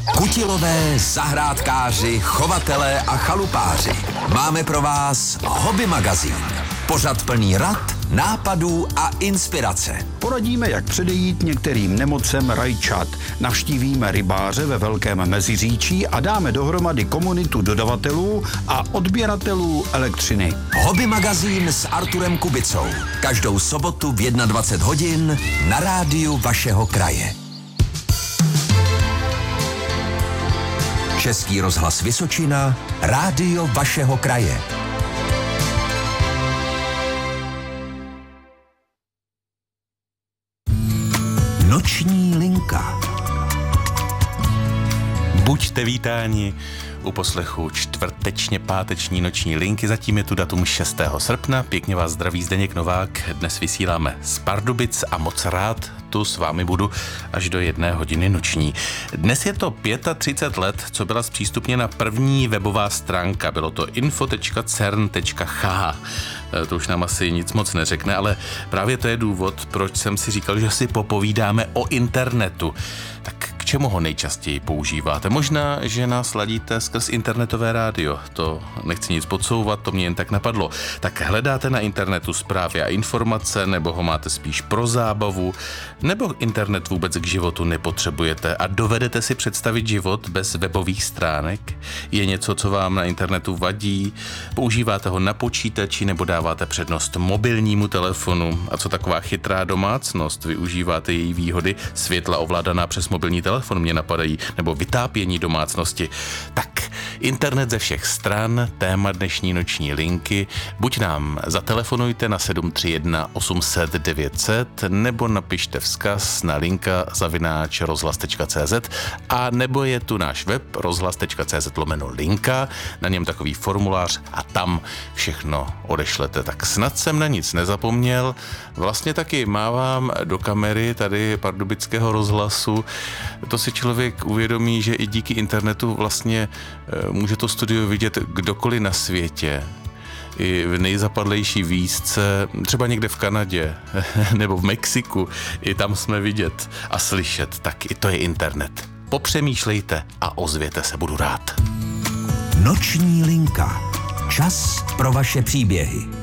Kutilové, zahrádkáři, chovatelé a chalupáři. Máme pro vás Hobby magazín. Pořad plný rad, nápadů a inspirace. Poradíme, jak předejít některým nemocem rajčat. Navštívíme rybáře ve Velkém Meziříčí a dáme dohromady komunitu dodavatelů a odběratelů elektřiny. Hobby magazín s Arturem Kubicou. Každou sobotu v 21 hodin na rádiu vašeho kraje. Český rozhlas Vysočina, rádio vašeho kraje. Noční linka. Buďte vítáni u poslechu čtvrtečně páteční noční linky. Zatím je tu datum 6. srpna. Pěkně vás zdraví Zdeněk Novák. Dnes vysíláme z Pardubic a moc rád tu s vámi budu až do 1 hodiny noční. Dnes je to 35 let, co byla zpřístupněna první webová stránka. Bylo to info.cern.ch. To už nám asi nic moc neřekne, ale právě to je důvod, proč jsem si říkal, že si popovídáme o internetu. Tak k čemu ho nejčastěji používáte? Možná, že nás ladíte skrz internetové rádio. To nechci nic podsouvat, to mě jen tak napadlo. Tak hledáte na internetu zprávy a informace, nebo ho máte spíš pro zábavu, nebo internet vůbec k životu nepotřebujete a dovedete si představit život bez webových stránek? Je něco, co vám na internetu vadí? Používáte ho na počítači nebo dáváte přednost mobilnímu telefonu? A co taková chytrá domácnost? Využíváte její výhody? Světla ovládaná přes mobilní telefon mě napadají, nebo vytápění domácnosti. Tak, internet ze všech stran, téma dnešní noční linky. Buď nám zatelefonujte na 731 800 900, nebo napište vzkaz na linka@rozhlas.cz, a nebo je tu náš web rozhlas.cz/linka, na něm takový formulář a tam všechno odešlete. Tak snad jsem na nic nezapomněl. Vlastně taky mávám do kamery tady Pardubického rozhlasu. To si člověk uvědomí, že i díky internetu vlastně může to studio vidět kdokoliv na světě. I v nejzapadlejší výšce, třeba někde v Kanadě nebo v Mexiku, i tam jsme vidět a slyšet, tak i to je internet. Popřemýšlejte a ozvěte se, budu rád. Noční linka. Čas pro vaše příběhy.